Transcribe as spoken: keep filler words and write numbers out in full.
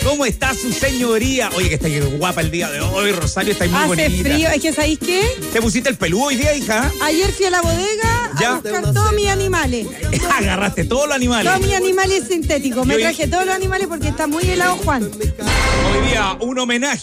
¿Cómo está su señoría? Oye, que está guapa el día de hoy, Rosario, está muy Hace bonita. Hace frío, es que ¿sabéis qué? ¿Te pusiste el peludo hoy día, hija? Ayer fui a la bodega ¿Ya? a buscar todos mis animales. Agarraste todos los animales. Todos mis animales sintéticos. Me Yo- traje todos los animales porque está muy helado, Juan. Hoy día un homenaje